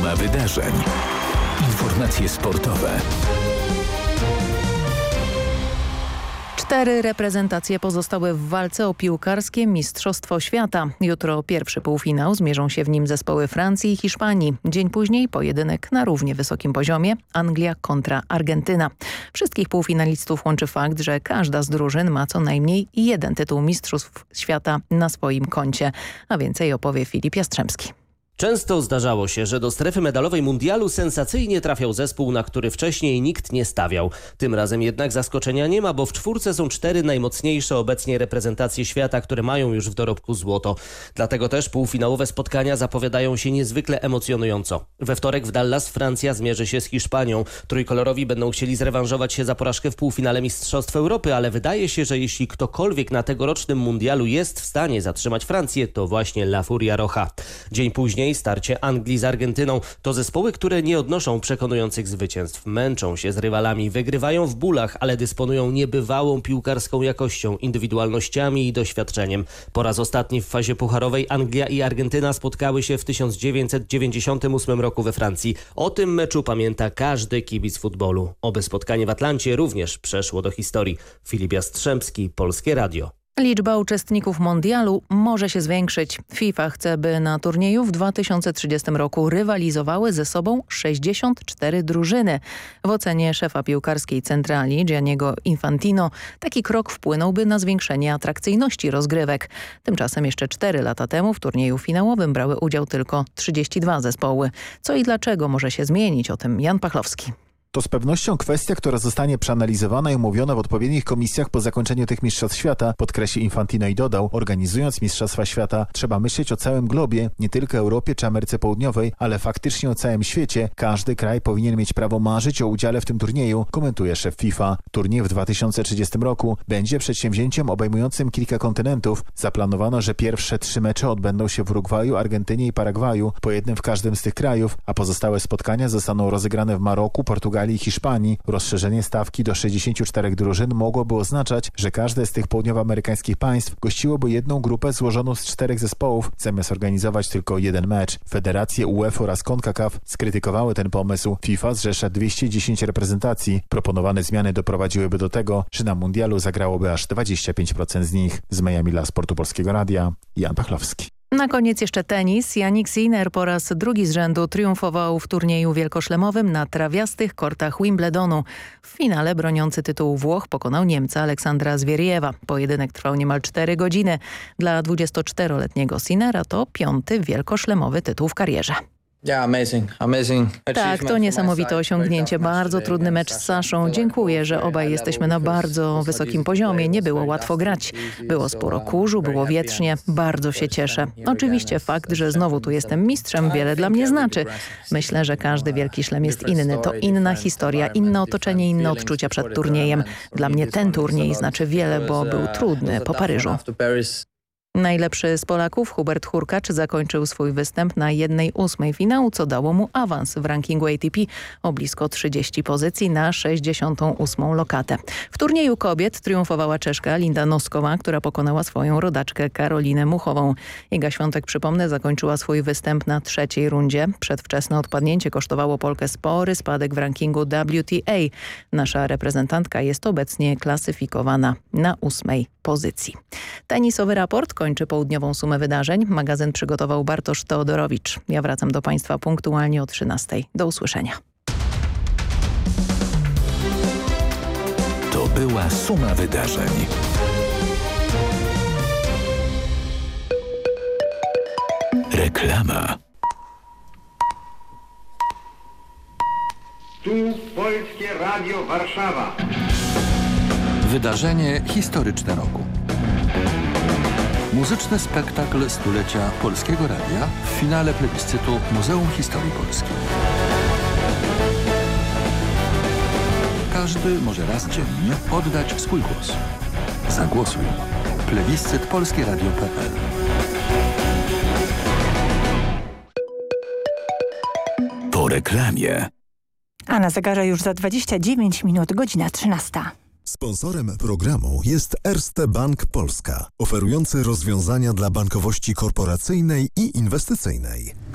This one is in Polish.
Suma wydarzeń. Informacje sportowe. 4 reprezentacje pozostały w walce o piłkarskie Mistrzostwo Świata. Jutro pierwszy półfinał, zmierzą się w nim zespoły Francji i Hiszpanii. Dzień później pojedynek na równie wysokim poziomie Anglia kontra Argentyna. Wszystkich półfinalistów łączy fakt, że każda z drużyn ma co najmniej jeden tytuł Mistrzostw Świata na swoim koncie. A więcej opowie Filip Jastrzębski. Często zdarzało się, że do strefy medalowej mundialu sensacyjnie trafiał zespół, na który wcześniej nikt nie stawiał. Tym razem jednak zaskoczenia nie ma, bo w czwórce są 4 najmocniejsze obecnie reprezentacje świata, które mają już w dorobku złoto. Dlatego też półfinałowe spotkania zapowiadają się niezwykle emocjonująco. We wtorek w Dallas Francja zmierzy się z Hiszpanią. Trójkolorowi będą chcieli zrewanżować się za porażkę w półfinale Mistrzostw Europy, ale wydaje się, że jeśli ktokolwiek na tegorocznym mundialu jest w stanie zatrzymać Francję, to właśnie La Furia Roja. Dzień później starcie Anglii z Argentyną. To zespoły, które nie odnoszą przekonujących zwycięstw. Męczą się z rywalami, wygrywają w bólach, ale dysponują niebywałą piłkarską jakością, indywidualnościami i doświadczeniem. Po raz ostatni w fazie pucharowej Anglia i Argentyna spotkały się w 1998 roku we Francji. O tym meczu pamięta każdy kibic futbolu. Oby spotkanie w Atlancie również przeszło do historii. Filip Jastrzębski, Polskie Radio. Liczba uczestników mundialu może się zwiększyć. FIFA chce, by na turnieju w 2030 roku rywalizowały ze sobą 64 drużyny. W ocenie szefa piłkarskiej centrali Gianniego Infantino taki krok wpłynąłby na zwiększenie atrakcyjności rozgrywek. Tymczasem jeszcze 4 lata temu w turnieju finałowym brały udział tylko 32 zespoły. Co i dlaczego może się zmienić, o tym Jan Pachlowski. To z pewnością kwestia, która zostanie przeanalizowana i omówiona w odpowiednich komisjach po zakończeniu tych Mistrzostw Świata, podkreślił Infantino i dodał: organizując Mistrzostwa Świata trzeba myśleć o całym globie, nie tylko Europie czy Ameryce Południowej, ale faktycznie o całym świecie. Każdy kraj powinien mieć prawo marzyć o udziale w tym turnieju, komentuje szef FIFA. Turniej w 2030 roku będzie przedsięwzięciem obejmującym kilka kontynentów. Zaplanowano, że pierwsze 3 mecze odbędą się w Urugwaju, Argentynie i Paragwaju, po jednym w każdym z tych krajów, a pozostałe spotkania zostaną rozegrane w Maroku, Portugalii i Hiszpanii. Rozszerzenie stawki do 64 drużyn mogłoby oznaczać, że każde z tych południowoamerykańskich państw gościłoby jedną grupę złożoną z 4 zespołów, zamiast organizować tylko jeden mecz. Federacje UEFA oraz CONCACAF skrytykowały ten pomysł. FIFA zrzesza 210 reprezentacji. Proponowane zmiany doprowadziłyby do tego, że na mundialu zagrałoby aż 25% z nich. Z Miami dla Sportu Polskiego Radia, Jan Pachlowski. Na koniec jeszcze tenis. Jannik Sinner po raz drugi z rzędu triumfował w turnieju wielkoszlemowym na trawiastych kortach Wimbledonu. W finale broniący tytułu Włoch pokonał Niemca Aleksandra Zwieriewa. Pojedynek trwał niemal 4 godziny. Dla 24-letniego Sinnera to 5. wielkoszlemowy tytuł w karierze. Tak, to niesamowite osiągnięcie. Bardzo trudny mecz z Saszą. Dziękuję, że obaj jesteśmy na bardzo wysokim poziomie. Nie było łatwo grać. Było sporo kurzu, było wietrznie. Bardzo się cieszę. Oczywiście fakt, że znowu tu jestem mistrzem, wiele dla mnie znaczy. Myślę, że każdy wielki szlem jest inny. To inna historia, inne otoczenie, inne odczucia przed turniejem. Dla mnie ten turniej znaczy wiele, bo był trudny po Paryżu. Najlepszy z Polaków, Hubert Hurkacz, zakończył swój występ na 1/8 finału, co dało mu awans w rankingu ATP o blisko 30 pozycji na 68. lokatę. W turnieju kobiet triumfowała Czeszka Linda Noskowa, która pokonała swoją rodaczkę Karolinę Muchową. Iga Świątek, przypomnę, zakończyła swój występ na 3. rundzie. Przedwczesne odpadnięcie kosztowało Polkę spory spadek w rankingu WTA. Nasza reprezentantka jest obecnie klasyfikowana na 8. pozycji. Tenisowy raport kończy południową sumę wydarzeń. Magazyn przygotował Bartosz Teodorowicz. Ja wracam do Państwa punktualnie o 13:00. Do usłyszenia. To była suma wydarzeń. Reklama. Tu Polskie Radio Warszawa. Wydarzenie historyczne roku. Muzyczny spektakl stulecia Polskiego Radia w finale plebiscytu Muzeum Historii Polskiej. Każdy może raz dziennie oddać swój głos. Zagłosuj. Plebiscyt polskieradio.pl. Po reklamie. A na zegarze już za 29 minut, godzina 13. Sponsorem programu jest Erste Bank Polska, oferujący rozwiązania dla bankowości korporacyjnej i inwestycyjnej.